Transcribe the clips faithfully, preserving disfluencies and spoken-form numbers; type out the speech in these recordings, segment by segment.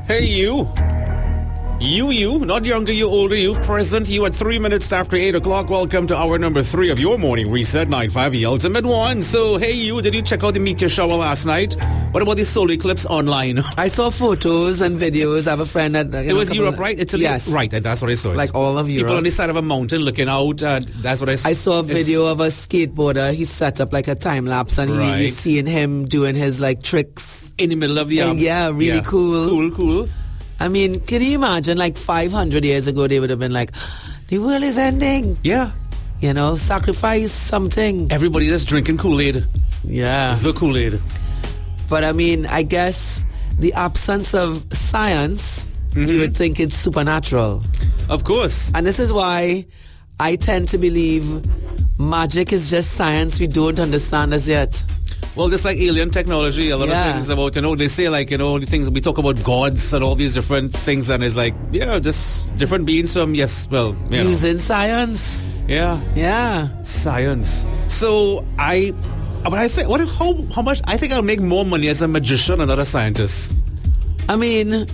Hey, you. You, you, not younger, you, older, you, present, you at three minutes after eight o'clock. Welcome to hour number three of your morning reset, nine five, the ultimate one. So, hey, you, did you check out the meteor shower last night? What about the solar eclipse online? I saw photos and videos. I have a friend that... It was Europe, right? Italy? Yes. Right, that's what I saw. Like all of Europe. People on the side of a mountain looking out. Uh, that's what I saw. I saw a video of a skateboarder. He set up like a time lapse and Right. he, you seeing him doing his like tricks. In the middle of the... Um, And yeah, really yeah. cool. Cool, cool. I mean, can you imagine like five hundred years ago they would have been like, the world is ending. Yeah. You know, sacrifice something. Everybody just drinking Kool-Aid. Yeah. The Kool-Aid. But I mean, I guess the absence of science, Mm-hmm. you would think it's supernatural. Of course. And this is why I tend to believe magic is just science we don't understand as yet. Well, just like alien technology, a lot Yeah. of things about, you know, they say like, you know, the things, we talk about gods and all these different things, and it's like, yeah, just different beings from, yes, well, you know. Using science. Yeah. Yeah. Science. So I, but I think, what, how, how much, I think I'll make more money as a magician than a scientist. I mean,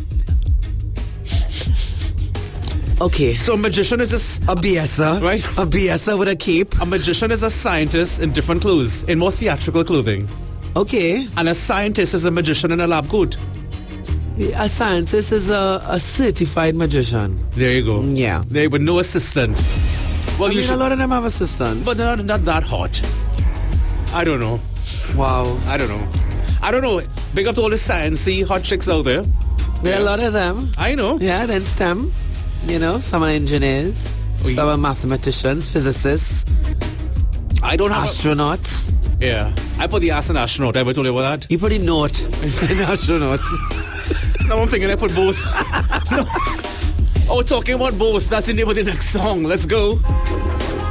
okay. So a magician is just, A B S er. Right. A B S er with a cape. a magician is a scientist in different clothes, in more theatrical clothing. Okay. And a scientist is a magician in a lab coat. A scientist is a, a certified magician. There you go. Yeah. There, with no assistant. Well, I you mean, should, a lot of them have assistants. but they're not, not that hot. I don't know. wow. I don't know. I don't know. Big up to all the sciencey hot chicks out there. There are a lot of them. I know. Yeah, then STEM. You know, some are engineers, Oui. some are mathematicians, physicists, I don't have. astronauts. A, yeah. I put the ass in astronaut. I ever told you about that? You put in note in astronauts. No, I'm thinking I put both. No. Oh, talking about both. That's the name of the next song. Let's go.